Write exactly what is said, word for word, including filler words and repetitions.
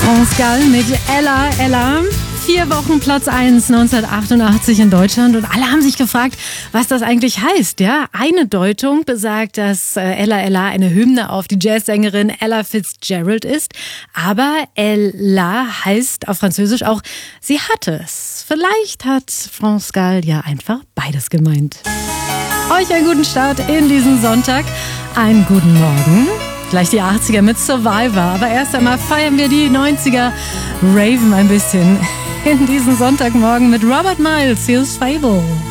France Gall mit Ella, Ella. Vier Wochen Platz eins neunzehnhundertachtundachtzig in Deutschland und alle haben sich gefragt, was das eigentlich heißt. Ja, eine Deutung besagt, dass Ella Ella eine Hymne auf die Jazzsängerin Ella Fitzgerald ist. Aber Ella heißt auf Französisch auch, sie hat es. Vielleicht hat France Gall ja einfach beides gemeint. Euch einen guten Start in diesen Sonntag. Einen guten Morgen. Gleich die achtziger mit Survivor. Aber erst einmal feiern wir die neunziger. Raven ein bisschen in diesen Sonntagmorgen mit Robert Miles. Here's Fable.